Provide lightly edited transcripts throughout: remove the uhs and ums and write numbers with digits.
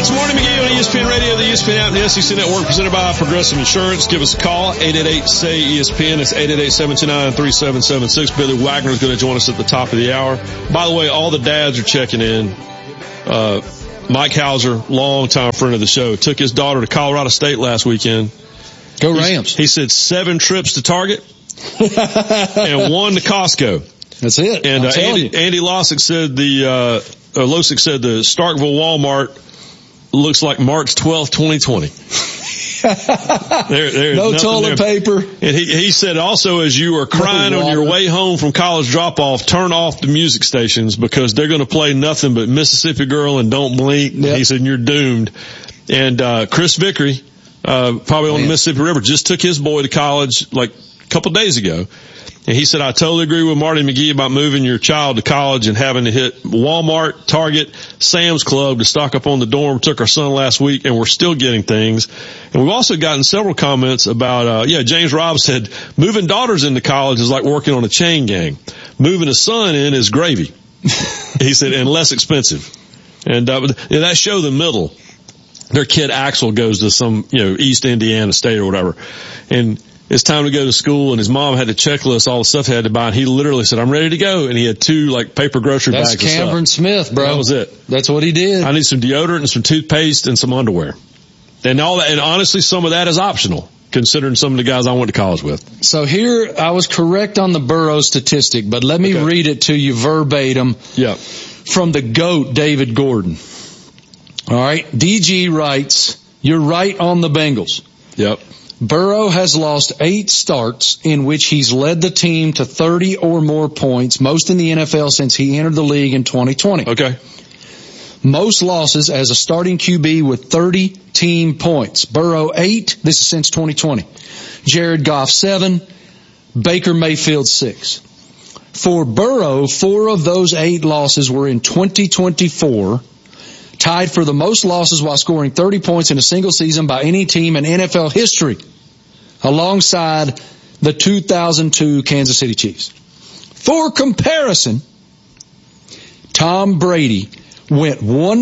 It's Morning McGee on ESPN Radio, the ESPN app, and the SEC Network, presented by Progressive Insurance. Give us a call, 888-SAY-ESPN. It's 888-729-3776. Billy Wagner is going to join us at the top of the hour. By the way, all the dads are checking in. Mike Hauser, longtime friend of the show, took his daughter to Colorado State last weekend. Go Rams. He said 7 trips to Target and 1 to Costco. That's it. And Andy Losick said the Starkville Walmart looks like March 12th, 2020. No toilet paper. And he said also, as you are crying on your way home from college drop-off, turn off the music stations because they're going to play nothing but Mississippi Girl and Don't Blink. Yep. He said, you're doomed. And Chris Vickery, probably on the Mississippi River, just took his boy to college like a couple days ago. And he said, I totally agree with Marty McGee about moving your child to college and having to hit Walmart, Target, Sam's Club to stock up on the dorm. Took our son last week, and we're still getting things. And we've also gotten several comments about, James Robb said, moving daughters into college is like working on a chain gang. Moving a son in is gravy. He said, and less expensive. And that show, The Middle, their kid Axel goes to some, East Indiana State or whatever. And it's time to go to school, and his mom had to checklist all the stuff he had to buy, and he literally said, I'm ready to go. And he had 2 paper grocery bags of stuff. That's Cameron Smith, bro. That was it. That's what he did. I need some deodorant and some toothpaste and some underwear. And all that, and honestly, some of that is optional, considering some of the guys I went to college with. So here, I was correct on the Burrow statistic, but let me read it to you verbatim. Yeah. From the GOAT, David Gordon. All right. DG writes, you're right on the Bengals. Yep. Burrow has lost 8 starts in which he's led the team to 30 or more points, most in the NFL since he entered the league in 2020. Okay. Most losses as a starting QB with 30 team points. Burrow 8, this is since 2020. Jared Goff 7, Baker Mayfield 6. For Burrow, 4 of those 8 losses were in 2024. Tied for the most losses while scoring 30 points in a single season by any team in NFL history, alongside the 2002 Kansas City Chiefs. For comparison, Tom Brady went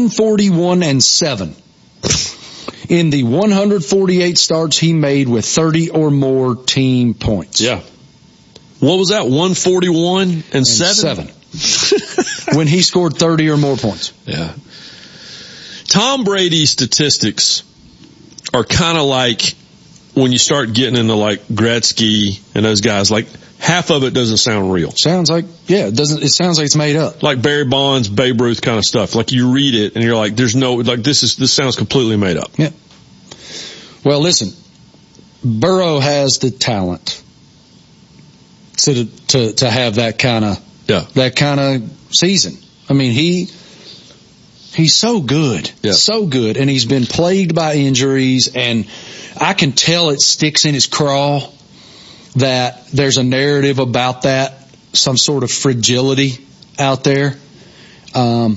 141-7 in the 148 starts he made with 30 or more team points. Yeah. What was that? 141-7? When he scored 30 or more points. Yeah. Tom Brady's statistics are kind of like when you start getting into like Gretzky and those guys, like half of it doesn't sound real. Sounds like, it sounds like it's made up. Like Barry Bonds, Babe Ruth kind of stuff. Like you read it and you're like, this sounds completely made up. Yeah. Well, listen, Burrow has the talent to have that kind of season. I mean, he's so good, so good, and he's been plagued by injuries, and I can tell it sticks in his craw that there's a narrative about that, some sort of fragility out there. I'm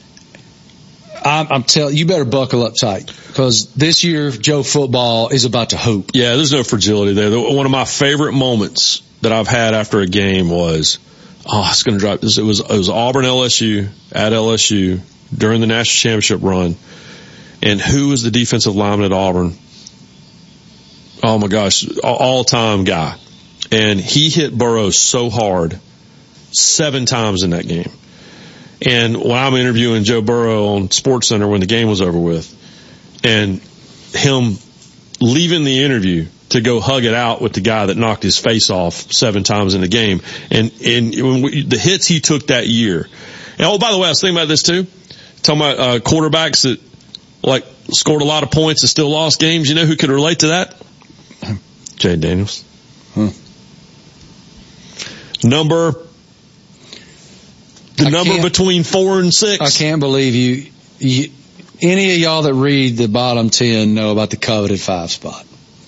telling you, better buckle up tight because this year Joe football is about to hoop. Yeah, there's no fragility there. One of my favorite moments that I've had after a game was, it's going to drop this. It was Auburn LSU at LSU during the national championship run. And who was the defensive lineman at Auburn? Oh my gosh, all-time guy. And he hit Burrow so hard 7 times in that game. And when I'm interviewing Joe Burrow on SportsCenter when the game was over with, and him leaving the interview to go hug it out with the guy that knocked his face off 7 times in the game. And the hits he took that year. And by the way, I was thinking about this too. Talking about quarterbacks that like scored a lot of points and still lost games. You know who could relate to that? Jay Daniels. Number between 4 and 6. I can't believe you. Any of y'all that read the bottom 10 know about the coveted 5 spot.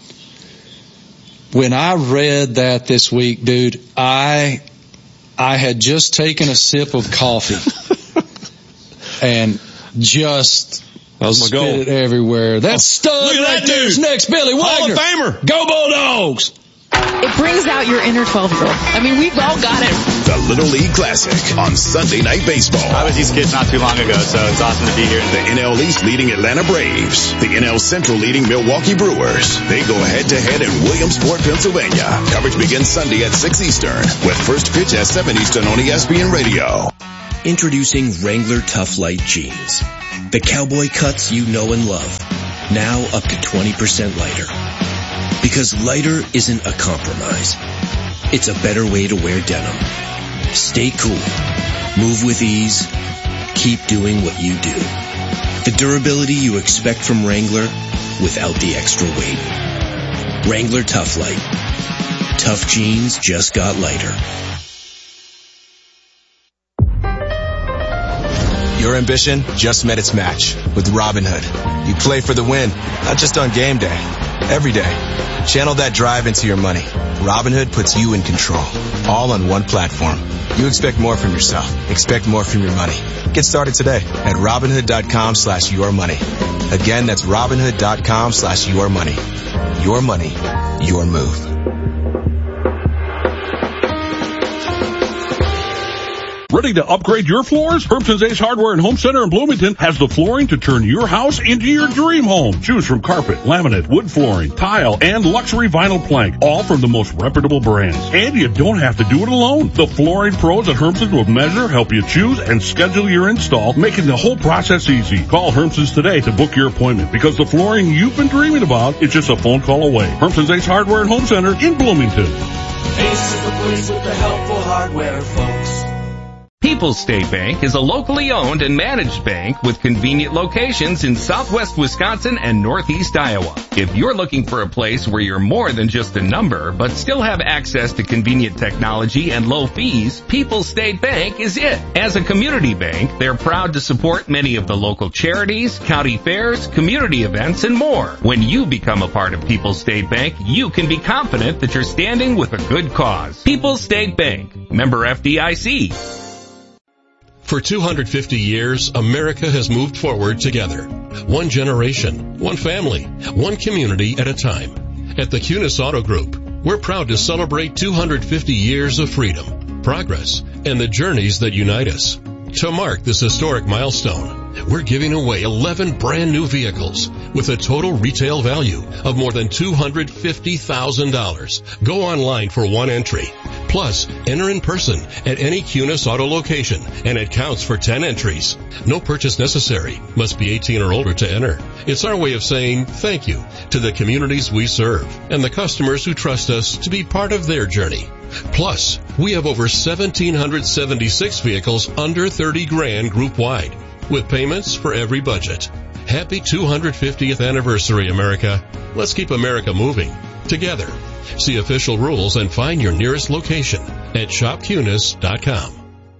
When I read that this week, dude, I had just taken a sip of coffee and just that was my goal. Spit it everywhere. That stud right there is next, Billy Wagner. Hall of Famer. Go Bulldogs! it brings out your inner 12-year-old. I mean, we've all got it. The Little League Classic on Sunday Night Baseball. I was these kids not too long ago, so it's awesome to be here. The NL East leading Atlanta Braves. The NL Central leading Milwaukee Brewers. They go head-to-head in Williamsport, Pennsylvania. Coverage begins Sunday at 6 Eastern with first pitch at 7 Eastern on ESPN Radio. Introducing Wrangler Tough Light Jeans. The cowboy cuts you know and love. Now up to 20% lighter. Because lighter isn't a compromise. It's a better way to wear denim. Stay cool. Move with ease. Keep doing what you do. The durability you expect from Wrangler without the extra weight. Wrangler Tough Light. Tough jeans just got lighter. Your ambition just met its match with Robinhood. You play for the win, not just on game day, every day. Channel that drive into your money. Robinhood puts you in control, all on one platform. You expect more from yourself. Expect more from your money. Get started today at Robinhood.com/yourmoney. Again, that's Robinhood.com/yourmoney. Your money, your move. Ready to upgrade your floors? Hermson's Ace Hardware and Home Center in Bloomington has the flooring to turn your house into your dream home. Choose from carpet, laminate, wood flooring, tile, and luxury vinyl plank, all from the most reputable brands. And you don't have to do it alone. The flooring pros at Hermson's will measure, help you choose, and schedule your install, making the whole process easy. Call Hermson's today to book your appointment, because the flooring you've been dreaming about is just a phone call away. Hermson's Ace Hardware and Home Center in Bloomington. Ace is the place with the helpful hardware, folks. People's State Bank is a locally owned and managed bank with convenient locations in southwest Wisconsin and northeast Iowa. If you're looking for a place where you're more than just a number, but still have access to convenient technology and low fees, People's State Bank is it. As a community bank, they're proud to support many of the local charities, county fairs, community events, and more. When you become a part of People's State Bank, you can be confident that you're standing with a good cause. People's State Bank, member FDIC. For 250 years, America has moved forward together. One generation, one family, one community at a time. At the Kunis Auto Group, we're proud to celebrate 250 years of freedom, progress, and the journeys that unite us. To mark this historic milestone, we're giving away 11 brand new vehicles with a total retail value of more than $250,000. Go online for one entry. Plus, enter in person at any Kunis Auto location, and it counts for 10 entries. No purchase necessary. Must be 18 or older to enter. It's our way of saying thank you to the communities we serve and the customers who trust us to be part of their journey. Plus, we have over 1,776 vehicles under 30 grand group-wide, with payments for every budget. Happy 250th anniversary, America. Let's keep America moving together. See official rules and find your nearest location at shopkunis.com.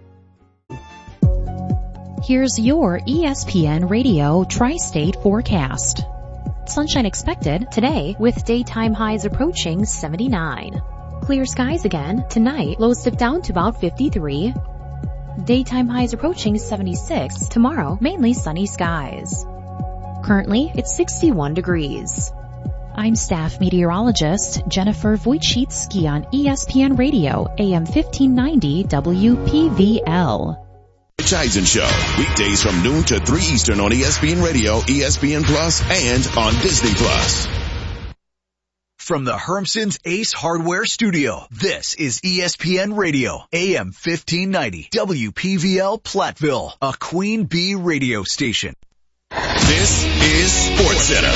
Here's your ESPN Radio Tri-State forecast. Sunshine expected today with daytime highs approaching 79. Clear skies again tonight, lows dip down to about 53. Daytime highs approaching 76. Tomorrow, mainly sunny skies. Currently, it's 61 degrees. I'm staff meteorologist Jennifer Wojcicki on ESPN Radio, AM 1590 WPVL. Rich Eisen Show, weekdays from noon to 3 Eastern on ESPN Radio, ESPN Plus, and on Disney Plus. From the Hermson's Ace Hardware Studio, this is ESPN Radio, AM 1590 WPVL Platteville, a Queen Bee radio station. This is SportsCenter.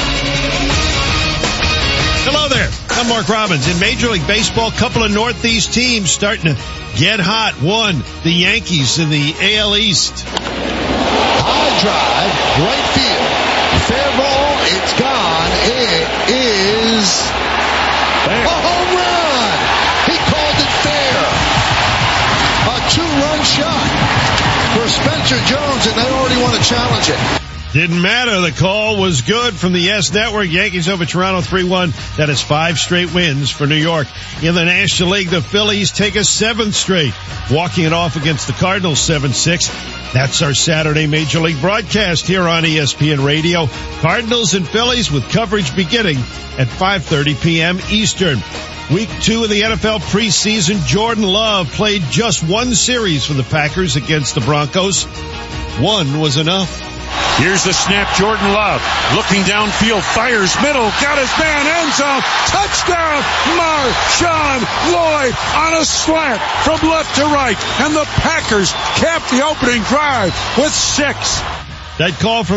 Hello there. I'm Mark Robbins. In Major League Baseball, a couple of Northeast teams starting to get hot. One, the Yankees in the AL East. High drive, right field. Fair ball, it's gone. It is a home run. He called it fair. A two-run shot for Spencer Jones, and they already want to challenge it. Didn't matter. The call was good from the Yes Network. Yankees over Toronto 3-1. That is 5 straight wins for New York. In the National League, the Phillies take a 7th straight, walking it off against the Cardinals 7-6. That's our Saturday Major League broadcast here on ESPN Radio. Cardinals and Phillies with coverage beginning at 5:30 p.m. Eastern. Week 2 of the NFL preseason, Jordan Love played just one series for the Packers against the Broncos. One was enough. Here's the snap, Jordan Love looking downfield, fires middle, got his man, end zone, touchdown, Marshawn Lloyd on a slant from left to right, and the Packers cap the opening drive with 6. That call from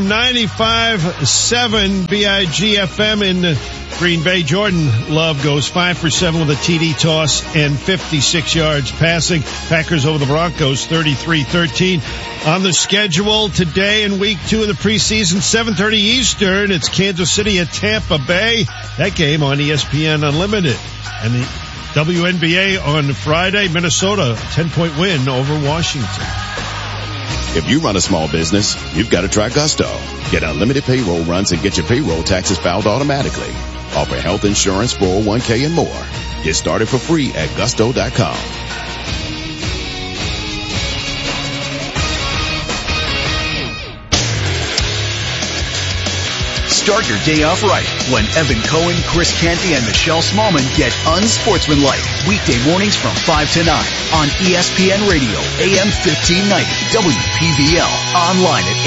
95.7 BIG-FM in Green Bay. Jordan Love goes 5 for 7 with a TD toss and 56 yards passing. Packers over the Broncos 33-13. On the schedule today in week 2 of the preseason, 7:30 Eastern, it's Kansas City at Tampa Bay. That game on ESPN Unlimited. And the WNBA on Friday, Minnesota, 10-point win over Washington. If you run a small business, you've got to try Gusto. Get unlimited payroll runs and get your payroll taxes filed automatically. Offer health insurance, 401k, and more. Get started for free at gusto.com. Start your day off right when Evan Cohen, Chris Canty, and Michelle Smallman get unsportsmanlike. Weekday mornings from 5 to 9 on ESPN Radio, AM 1590, WPVL. Online at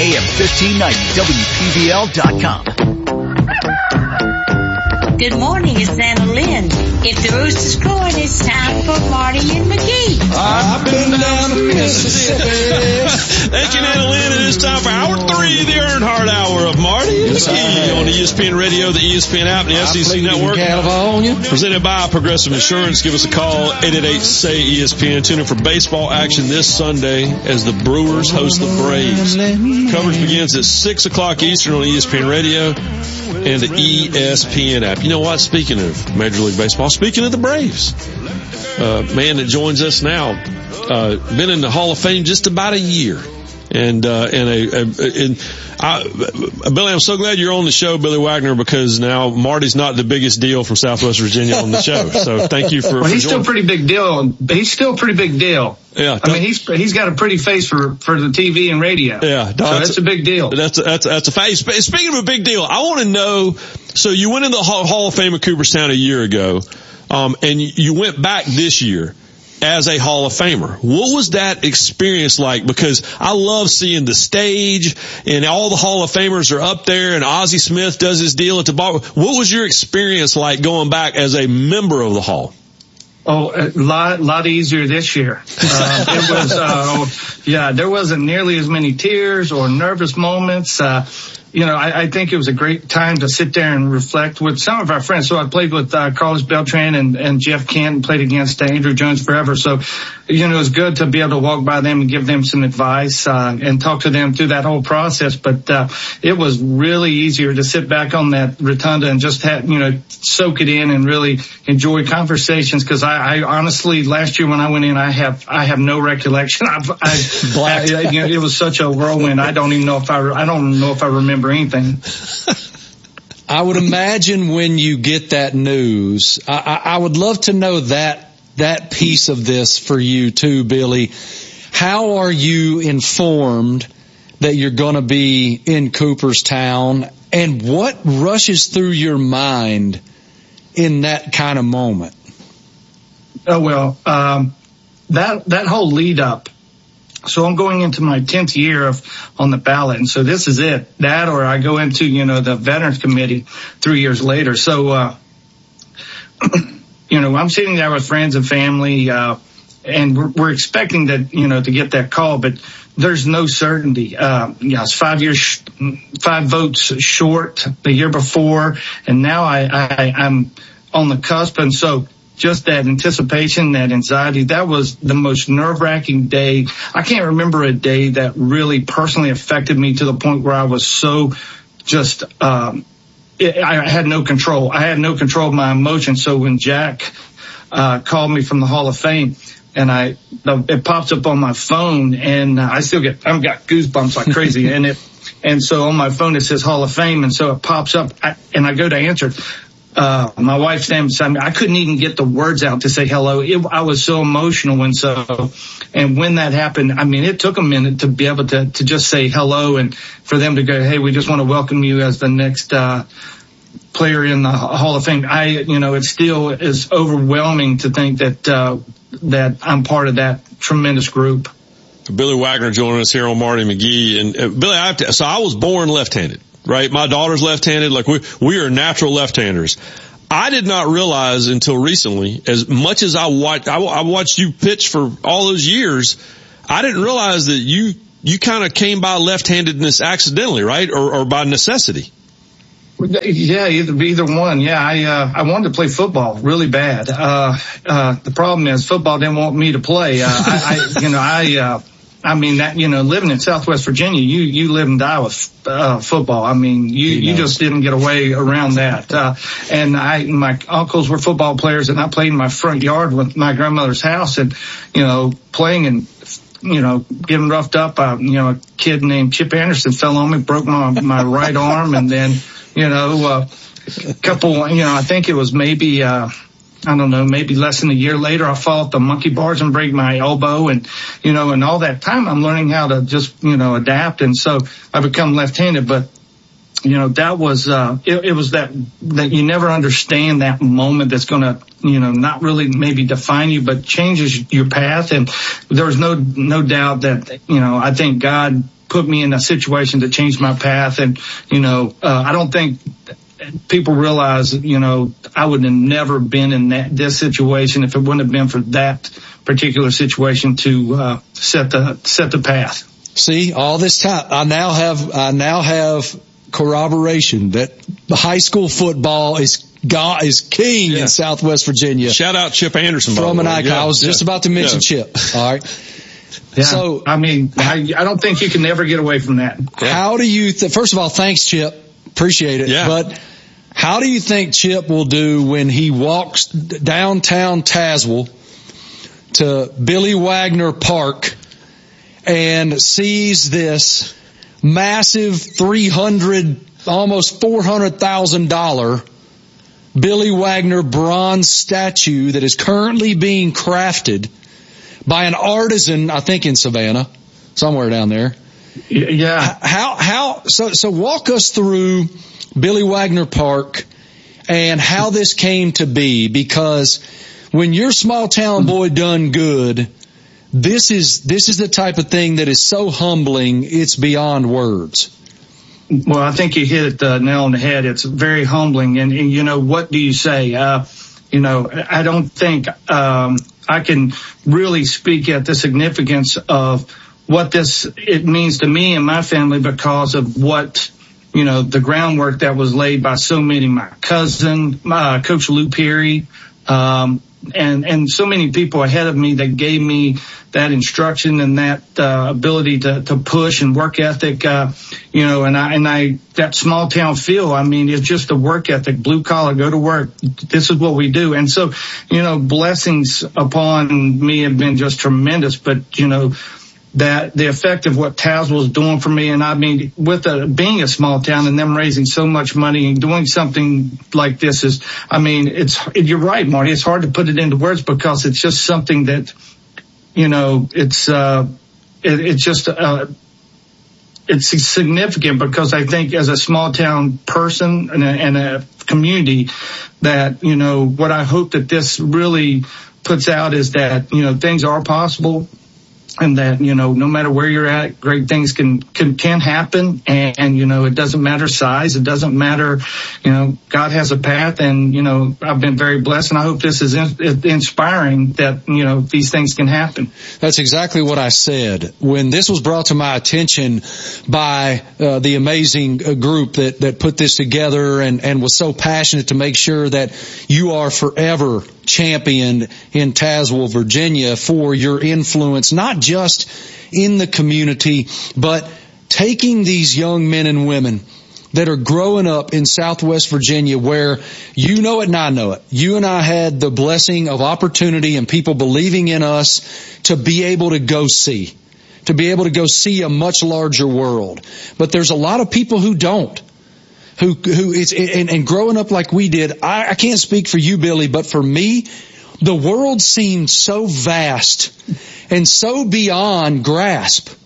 AM1590WPVL.com. Good morning, it's Anna Lynn. If the rooster's crowing, it's time for Marty and McGee. I've been down to Mississippi. Thank you, Anna Lynn. It is time for Hour 3 of the Earnhardt Hour of Marty and McGee on ESPN Radio, the ESPN app, and the SEC Network. California. Presented by Progressive Insurance. Give us a call, 888-SAY-ESPN. Tune in for baseball action this Sunday as the Brewers host the Braves. Coverage begins at 6 o'clock Eastern on ESPN Radio and the ESPN app. You know what? Speaking of Major League Baseball, speaking of the Braves, man that joins us now, been in the Hall of Fame just about a year. And Billy, I'm so glad you're on the show, Billy Wagner, because now Marty's not the biggest deal from Southwest Virginia on the show. So thank you for. Well, he's still a pretty big deal. He's still a pretty big deal. Yeah, I mean he's got a pretty face for the TV and radio. Yeah, so that's a big deal. That's a fact. Speaking of a big deal, I want to know. So you went in the Hall of Fame at Cooperstown a year ago, and you went back this year as a Hall of Famer. What was that experience like? Because I love seeing the stage and all the Hall of Famers are up there and Ozzie Smith does his deal at the bar. What was your experience like going back as a member of the Hall? Oh, a lot easier this year. It was, there wasn't nearly as many tears or nervous moments. I think it was a great time to sit there and reflect with some of our friends. So I played with Carlos Beltran and Jeff Kent, and played against Andrew Jones forever. So, it was good to be able to walk by them and give them some advice and talk to them through that whole process. But it was really easier to sit back on that rotunda and just soak it in and really enjoy conversations. Because I honestly, last year when I went in, I have no recollection. It was such a whirlwind. I don't know if I remember anything. I would imagine when you get that news, I would love to know that piece of this for you too, Billy. How are you informed that you're going to be in Cooperstown, and what rushes through your mind in that kind of moment? Oh, well, that whole lead up. So I'm going into my 10th year on the ballot. And so this is it. That, or I go into, the Veterans Committee 3 years later. So, I'm sitting there with friends and family, and we're expecting that, to get that call, but there's no certainty. It's 5 votes short the year before. And now I'm on the cusp. And so, just that anticipation, that anxiety, that was the most nerve-wracking day. I can't remember a day that really personally affected me to the point where I was so just, I had no control. I had no control of my emotions. So when Jack called me from the Hall of Fame, and it pops up on my phone, and I've got goosebumps like crazy. And so on my phone it says Hall of Fame, and so it pops up, and I go to answer it. My wife's name beside me. I couldn't even get the words out to say hello. I was so emotional. And when that happened, it took a minute to be able to just say hello, and for them to go, hey, we just want to welcome you as the next player in the Hall of Fame, it still is overwhelming to think that I'm part of that tremendous group. Billy Wagner joining us here on Marty McGee. And Billy, so I was born left-handed, right? My daughter's left-handed. Like we are natural left-handers. I did not realize until recently, as much as I watched you pitch for all those years, I didn't realize that you kind of came by left-handedness accidentally, right? Or by necessity. Yeah, either one. Yeah, I wanted to play football really bad. The problem is football didn't want me to play. Living in Southwest Virginia, you live and die with football. I mean, you just didn't get away around that. And my uncles were football players, and I played in my front yard with my grandmother's house, and playing and getting roughed up. A kid named Chip Anderson fell on me, broke my right arm, and then I think it was maybe less than a year later, I fall off the monkey bars and break my elbow. And, and all that time I'm learning how to just, adapt. And so I become left-handed. But, that was, it was that you never understand that moment that's going to, not really maybe define you, but changes your path. And there's no doubt that, I think God put me in a situation to change my path. And, I don't think people realize, I would have never been in this situation if it wouldn't have been for that particular situation to set the path. See, all this time, I now have corroboration that the high school football is king in Southwest Virginia. Shout out Chip Anderson from an icon. I was just about to mention Chip. All right. Yeah. So, I don't think you can never get away from that. How do you, first of all, thanks, Chip. Appreciate it. Yeah. But how do you think Chip will do when he walks downtown Tazewell to Billy Wagner Park and sees this massive almost $400,000 Billy Wagner bronze statue that is currently being crafted by an artisan, I think in Savannah, somewhere down there? Yeah. So walk us through Billy Wagner Park and how this came to be, because when your small town boy done good, this is the type of thing that is so humbling, it's beyond words. Well, I think you hit the nail on the head. It's very humbling. And what do you say? I don't think, I can really speak at the significance of what it means to me and my family because of what, the groundwork that was laid by so many, my cousin, Coach Lou Perry, and so many people ahead of me that gave me that instruction and that ability to push and work ethic, and that small town feel. I mean, it's just a work ethic, blue collar, go to work. This is what we do. And so, blessings upon me have been just tremendous, but, that the effect of what Tazewell is doing for me. And I mean, with being a small town and them raising so much money and doing something like this you're right, Marty. It's hard to put it into words because it's just something that, it's significant because I think as a small town person and a community that, what I hope that this really puts out is that, things are possible. And that, no matter where you're at, great things can happen. And, it doesn't matter size. It doesn't matter, God has a path. And, I've been very blessed. And I hope this is inspiring that, these things can happen. That's exactly what I said. When this was brought to my attention by the amazing group that put this together and was so passionate to make sure that you are forever championed in Tazewell, Virginia for your influence, not just in the community, but taking these young men and women that are growing up in Southwest Virginia where you know it and I know it. You and I had the blessing of opportunity and people believing in us to be able to go see a much larger world. But there's a lot of people who don't. Who it's, and growing up like we did, I can't speak for you, Billy, but for me, the world seemed so vast and so beyond grasp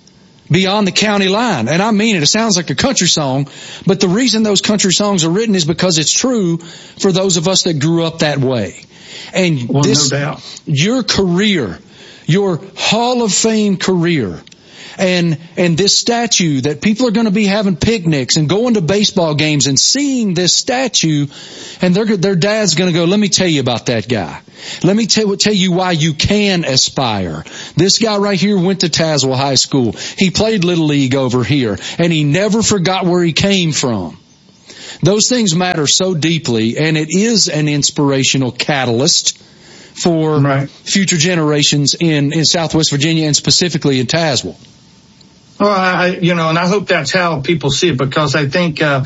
beyond the county line. And I mean it. It sounds like a country song, but the reason those country songs are written is because it's true for those of us that grew up that way. And no doubt. Your career, your Hall of Fame career, and this statue that people are going to be having picnics and going to baseball games and seeing this statue, and their dad's going to go, let me tell you about that guy. Let me tell you why you can aspire. This guy right here went to Tazewell High School. He played Little League over here, and he never forgot where he came from. Those things matter so deeply, and it is an inspirational catalyst for future generations in Southwest Virginia and specifically in Tazewell. Well, and I hope that's how people see it, because I think, I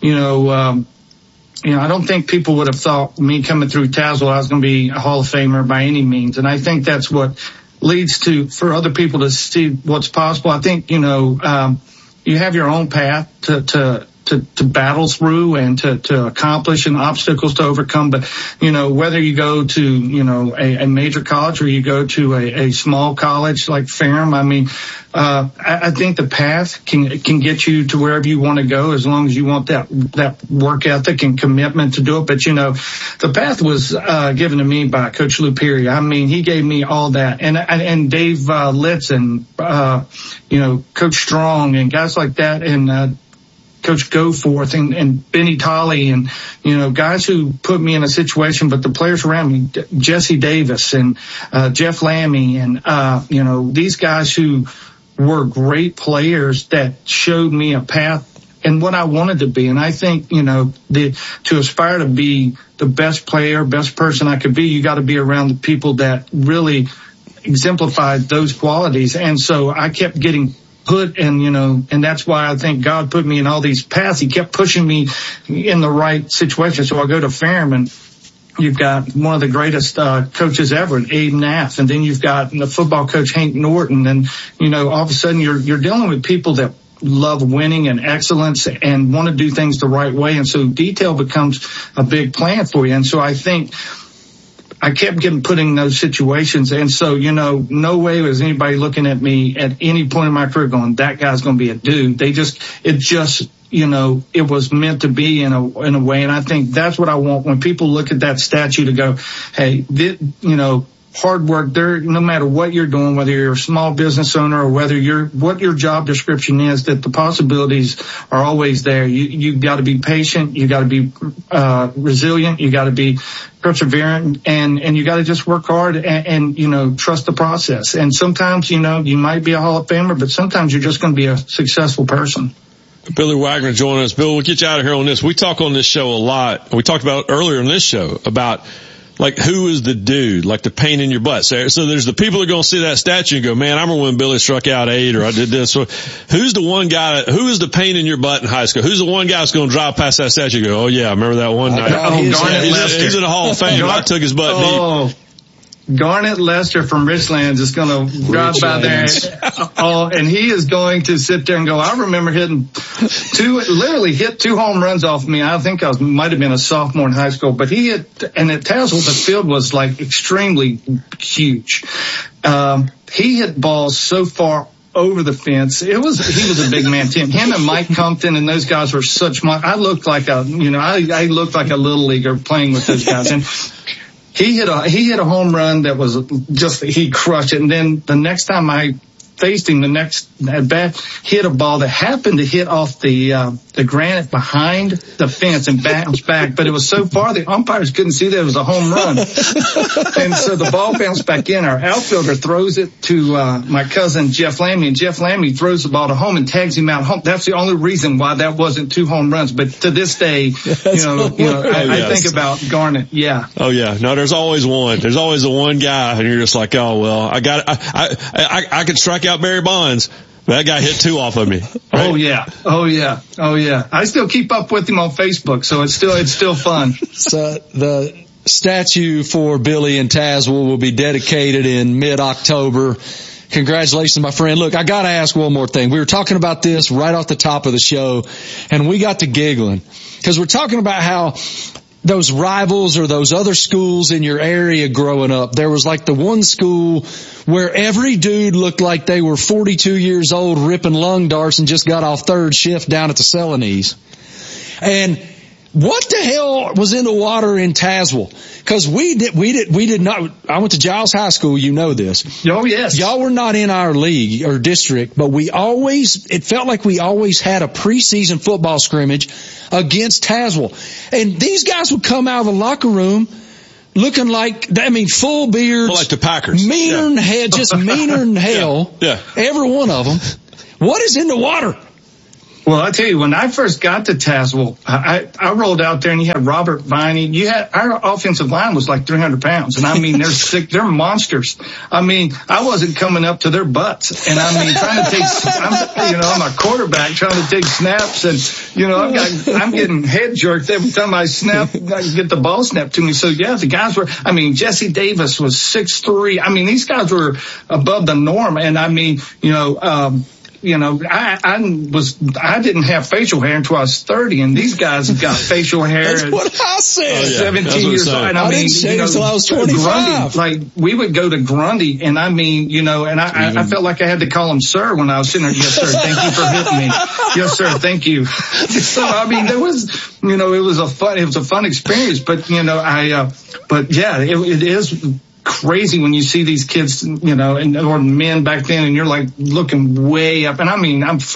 don't think people would have thought me coming through Tazewell I was going to be a Hall of Famer by any means. And I think that's what leads to, for other people to see what's possible. I think, you have your own path to battle through and to accomplish and obstacles to overcome. But, whether you go to, a major college or you go to a small college like Ferrum, I think the path can get you to wherever you want to go, as long as you want that work ethic and commitment to do it. But, the path was given to me by Coach Lou Perry. He gave me all that. And Dave Litz and, Coach Strong and guys like that, and Coach Goforth and Benny Tolley and, guys who put me in a situation, but the players around me, Jesse Davis and Jeff Lammy and, these guys who were great players that showed me a path and what I wanted to be. And I think, to aspire to be the best player, best person I could be, you got to be around the people that really exemplified those qualities. And so I kept getting put and that's why I think God put me in all these paths. He kept pushing me in the right situation. So I go to Ferrum and you've got one of the greatest coaches ever, Abe Naff, and then you've got the football coach Hank Norton, and all of a sudden you're dealing with people that love winning and excellence and want to do things the right way, and so detail becomes a big plan for you. And so I think I kept getting put in those situations. And so, no way was anybody looking at me at any point in my career going, that guy's going to be a dude. It was meant to be in a way. And I think that's what I want when people look at that statue to go, hey, hard work there, no matter what you're doing, whether you're a small business owner or whether what your job description is, that the possibilities are always there. You got to be patient. You got to be resilient. You got to be perseverant, and you got to just work hard and trust the process. And sometimes, you might be a Hall of Famer, but sometimes you're just going to be a successful person. Billy Wagner joining us. Bill, we'll get you out of here on this. We talk on this show a lot. We talked about earlier in this show about who is the dude, like the pain in your butt. So there's the people that are going to see that statue and go, man, I remember when Billy struck out 8 or I did this. So who's the one guy, who is the pain in your butt in high school? Who's the one guy that's going to drive past that statue and go, oh yeah, I remember that one night. He's in the Hall of Fame. I took his butt deep. Garnett Lester from Richlands is going to drive by there, and he is going to sit there and go, I remember hit 2 home runs off me. I think I might have been a sophomore in high school, but he hit, and at Tazewell, the field was extremely huge. He hit balls so far over the fence. He was a big man, Tim. Him and Mike Compton and those guys were I looked like I looked like a little leaguer playing with those guys. And he hit a home run that was he crushed it. And then the next time I faced him, the next at bat, hit a ball that happened to hit off the granite behind the fence and bounced back. But it was so far the umpires couldn't see that it was a home run. And so the ball bounced back in. Our outfielder throws it to my cousin Jeff Lammy, and Jeff Lammy throws the ball to home and tags him out home. That's the only reason why that wasn't 2 home runs. But to this day, I think about Garnett. Yeah. Oh yeah. No, there's always one. There's always the one guy, and you're just like, oh well, I could strike out Barry Bonds. That guy hit 2 off of me. Right? Oh yeah. I still keep up with him on Facebook, so it's still fun. So the statue for Billy in Tazewell will be dedicated in mid-October. Congratulations, my friend. Look, I got to ask one more thing. We were talking about this right off the top of the show, and we got to giggling because we're talking about how those rivals or those other schools in your area growing up. There was like the one school where every dude looked like they were 42 years old ripping lung darts and just got off third shift down at the Celanese. And what the hell was in the water in Tazewell? Cause we did not, I went to Giles High School, you know this. Oh yes. Y'all were not in our league or district, but it felt like we always had a preseason football scrimmage against Tazewell. And these guys would come out of the locker room looking like, full beards. Well, like the Packers. Meaner than hell, just meaner than hell. Yeah. Every one of them. What is in the water? Well, I tell you, when I first got to Tazewell, I rolled out there and you had Robert Viney. Our offensive line was like 300 pounds. And they're sick. They're monsters. I wasn't coming up to their butts. And trying to take, I'm a quarterback trying to take snaps and, I'm getting head jerked every time I snap, I get the ball snapped to me. So yeah, the guys were, Jesse Davis was 6'3". These guys were above the norm. And I didn't have facial hair until I was 30, and these guys have got facial hair. That's what I said. 17 years old. I didn't shave until I was 25. Grundy, we would go to Grundy, and I felt like I had to call him sir when I was sitting there. Yes, sir. Thank you for hitting me. Yes, sir. Thank you. So, there was, it was a fun experience, but, it is crazy when you see these kids, or men back then, and you're like looking way up. And I'm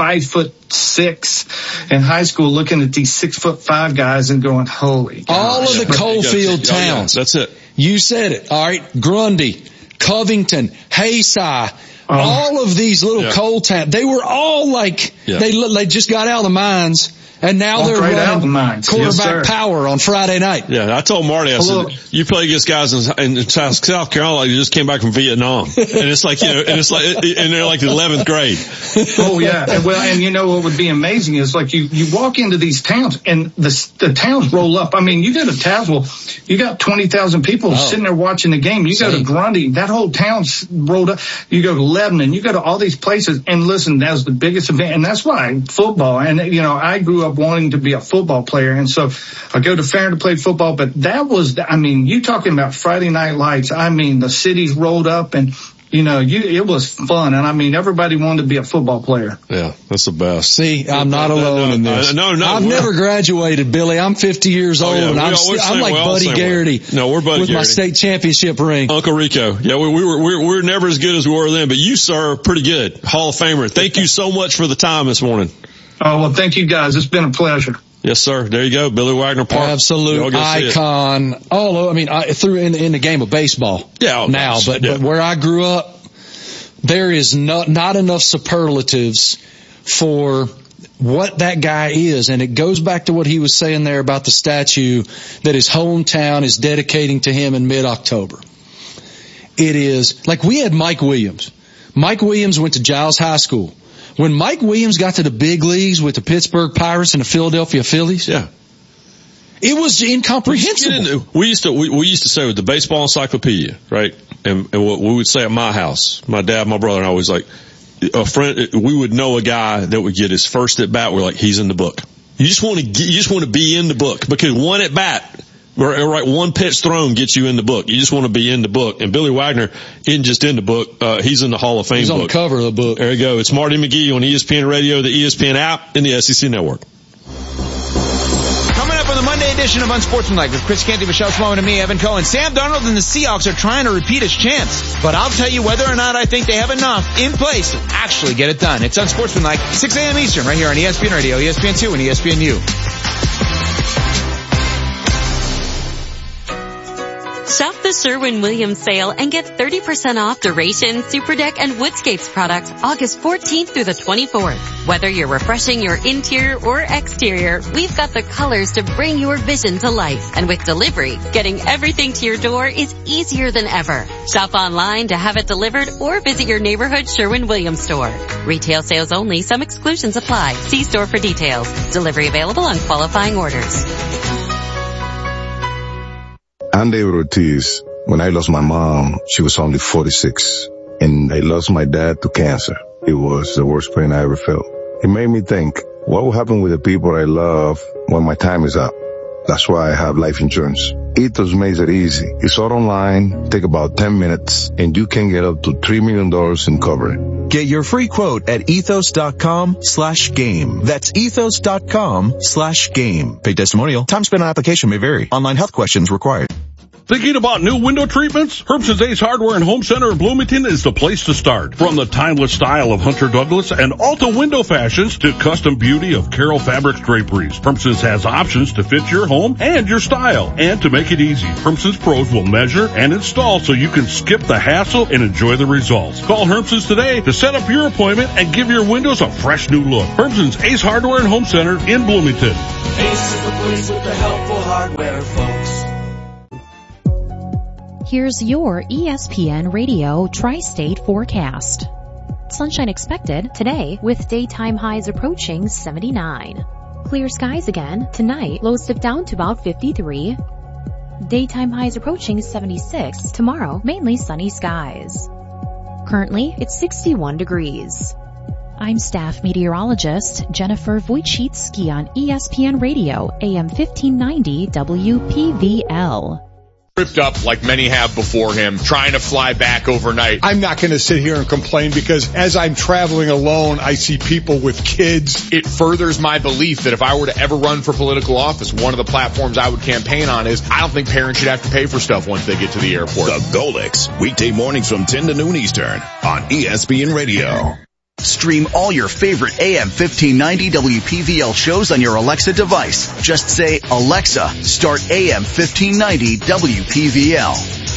5'6" in high school, looking at these 6'5" guys and going, holy gosh. All of the Coalfield towns. That's it. You said it. All right. Grundy, Covington, Hayside, all of these little coal towns. They were all like, they just got out of the mines. And now they're running quarterback power on Friday night. Yeah, I told Marty, I said, you play against guys in South Carolina like you just came back from Vietnam. And it's like, and they're like the 11th grade. Oh yeah. And you know what would be amazing is like you walk into these towns and the towns roll up. You go to Tazewell, you got 20,000 people sitting there watching the game. You go to Grundy, that whole town's rolled up. You go to Lebanon, you go to all these places, and listen, that was the biggest event. And that's why football, and I grew up wanting to be a football player, and so I go to Farron to play football, but that was, you talking about Friday Night Lights, the cities rolled up, and it was fun, and everybody wanted to be a football player. Yeah, that's the best. See, I'm not alone in this. No, I've never graduated, Billy. I'm 50 years old, and I'm like Buddy Garrity. No, we're Buddy with Garrity. My state championship ring. Uncle Rico. Yeah, we're never as good as we were then, but you, sir, are pretty good. Hall of Famer. Thank you so much for the time this morning. Oh, well, thank you guys. It's been a pleasure. Yes, sir. There you go. Billy Wagner Park. Absolute icon. Through in the game of baseball. Yeah. Now, but where I grew up, there is not enough superlatives for what that guy is. And it goes back to what he was saying there about the statue that his hometown is dedicating to him in mid-October. It is like we had Mike Williams. Mike Williams went to Giles High School. When Mike Williams got to the big leagues with the Pittsburgh Pirates and the Philadelphia Phillies, it was incomprehensible. We used to say with the baseball encyclopedia, right? And what we would say at my house, my dad, my brother, and I was like, a friend, we would know a guy that would get his first at bat. We're like, he's in the book. You just want to be in the book, because one at bat, right, one pitch thrown gets you in the book. You just want to be in the book. And Billy Wagner isn't just in the book. He's in the Hall of Fame book. He's on the cover of the book. There you go. It's Marty McGee on ESPN Radio, the ESPN app, and the SEC Network. Coming up on the Monday edition of Unsportsmanlike with Chris Canty, Michelle Sloan, and me, Evan Cohen. Sam Darnold and the Seahawks are trying to repeat his chance. But I'll tell you whether or not I think they have enough in place to actually get it done. It's Unsportsmanlike, 6 a.m. Eastern, right here on ESPN Radio, ESPN2, and ESPNU. Shop the Sherwin-Williams sale and get 30% off Duration, Superdeck, and Woodscapes products August 14th through the 24th. Whether you're refreshing your interior or exterior, we've got the colors to bring your vision to life. And with delivery, getting everything to your door is easier than ever. Shop online to have it delivered or visit your neighborhood Sherwin-Williams store. Retail sales only. Some exclusions apply. See store for details. Delivery available on qualifying orders. I'm David Ortiz. When I lost my mom, she was only 46. And I lost my dad to cancer. It was the worst pain I ever felt. It made me think, what will happen with the people I love when my time is up? That's why I have life insurance. Ethos makes it easy. It's all online, take about 10 minutes, and you can get up to $3 million in coverage. Get your free quote at ethos.com/game. That's ethos.com/game. Paid testimonial. Time spent on application may vary. Online health questions required. Thinking about new window treatments? Herbson's Ace Hardware and Home Center in Bloomington is the place to start. From the timeless style of Hunter Douglas and Alta window fashions to custom beauty of Carroll Fabrics draperies, Herbson's has options to fit your home and your style. And to make it easy, Herbson's pros will measure and install so you can skip the hassle and enjoy the results. Call Herbson's today to set up your appointment and give your windows a fresh new look. Herbson's Ace Hardware and Home Center in Bloomington. Ace is the place with the helpful hardware, folks. Here's your ESPN Radio Tri-State forecast. Sunshine expected today with daytime highs approaching 79. Clear skies again tonight, lows dip down to about 53. Daytime highs approaching 76. Tomorrow, mainly sunny skies. Currently, it's 61 degrees. I'm staff meteorologist Jennifer Wojcicki on ESPN Radio, AM 1590 WPVL. Ripped up like many have before him, trying to fly back overnight. I'm not going to sit here and complain because as I'm traveling alone, I see people with kids. It furthers my belief that if I were to ever run for political office, one of the platforms I would campaign on is I don't think parents should have to pay for stuff once they get to the airport. The Golix, weekday mornings from 10 to noon Eastern on ESPN Radio. Stream all your favorite AM 1590 WPVL shows on your Alexa device. Just say, Alexa, start AM 1590 WPVL.